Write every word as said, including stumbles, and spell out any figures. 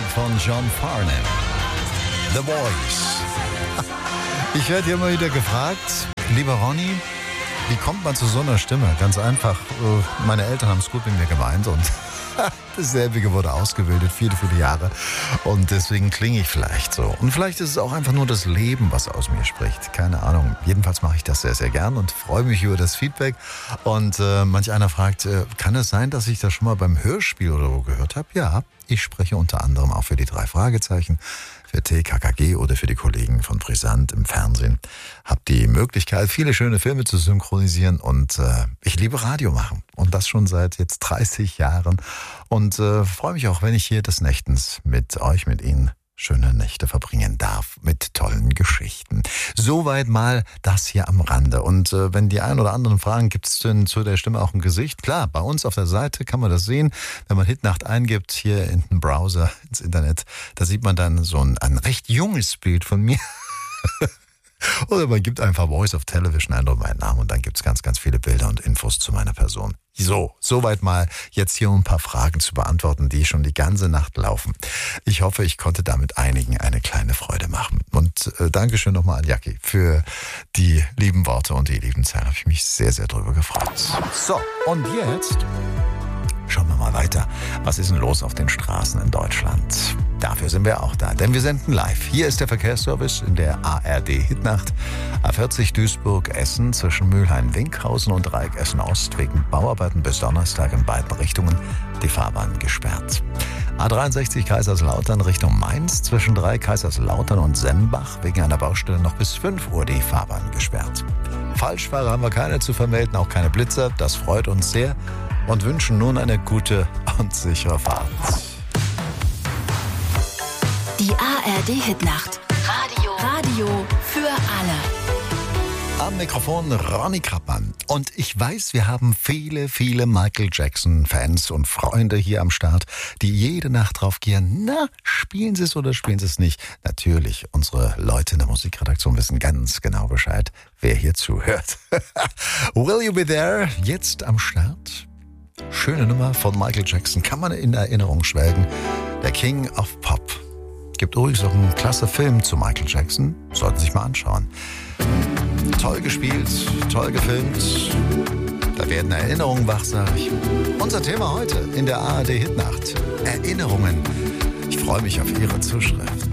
von John Farnham. The Voice. Ich werde hier immer wieder gefragt, lieber Ronny, wie kommt man zu so einer Stimme? Ganz einfach, meine Eltern haben es gut mit mir gemeint und dasselbige wurde ausgebildet, viele, viele Jahre. Und deswegen klinge ich vielleicht so. Und vielleicht ist es auch einfach nur das Leben, was aus mir spricht. Keine Ahnung. Jedenfalls mache ich das sehr, sehr gern und freue mich über das Feedback. Und äh, manch einer fragt, äh, kann es sein, dass ich das schon mal beim Hörspiel oder wo gehört habe? Ja, ich spreche unter anderem auch für die drei Fragezeichen, für T K K G oder für die Kollegen von Brisant im Fernsehen. Hab die Möglichkeit, viele schöne Filme zu synchronisieren und äh, ich liebe Radio machen. Und das schon seit jetzt dreißig Jahren. Und äh, freue mich auch, wenn ich hier des Nächtens mit euch, mit Ihnen schöne Nächte verbringen darf mit tollen Geschichten. Soweit mal das hier am Rande. Und äh, wenn die ein oder anderen fragen, gibt es denn zu der Stimme auch ein Gesicht? Klar, bei uns auf der Seite kann man das sehen. Wenn man Hitnacht eingibt, hier in den Browser, ins Internet, da sieht man dann so ein, ein recht junges Bild von mir. Oder man gibt einfach Voice of Television ein und meinen Namen und dann gibt's ganz, ganz viele Bilder und Infos zu meiner Person. So, soweit mal jetzt hier um ein paar Fragen zu beantworten, die schon die ganze Nacht laufen. Ich hoffe, ich konnte damit einigen eine kleine Freude machen. Und äh, Dankeschön nochmal an Jackie für die lieben Worte und die lieben Zeilen. Habe ich mich sehr, sehr drüber gefreut. So, und jetzt schauen wir mal weiter. Was ist denn los auf den Straßen in Deutschland? Dafür sind wir auch da, denn wir senden live. Hier ist der Verkehrsservice in der A R D Hitnacht. A vierzig Duisburg-Essen zwischen Mülheim-Winkhausen und Dreieck Essen-Ost wegen Bauarbeiten bis Donnerstag in beiden Richtungen die Fahrbahn gesperrt. A dreiundsechzig Kaiserslautern Richtung Mainz zwischen drei Kaiserslautern und Sembach wegen einer Baustelle noch bis fünf Uhr die Fahrbahn gesperrt. Falschfahrer haben wir keine zu vermelden, auch keine Blitzer. Das freut uns sehr und wünschen nun eine gute und sichere Fahrt. Die A R D Hitnacht. Radio. Radio für alle. Am Mikrofon Ronny Krappmann. Und ich weiß, wir haben viele, viele Michael Jackson-Fans und Freunde hier am Start, die jede Nacht drauf gehen. Na, spielen sie es oder spielen sie es nicht? Natürlich, unsere Leute in der Musikredaktion wissen ganz genau Bescheid, wer hier zuhört. Will You Be There? Jetzt am Start. Schöne Nummer von Michael Jackson. Kann man in Erinnerung schwelgen. Der King of Pop. Gibt übrigens auch einen klasse Film zu Michael Jackson. Sollten Sie sich mal anschauen. Toll gespielt, toll gefilmt. Da werden Erinnerungen wach, sag ich. Unser Thema heute in der A R D Hitnacht. Erinnerungen. Ich freue mich auf Ihre Zuschrift.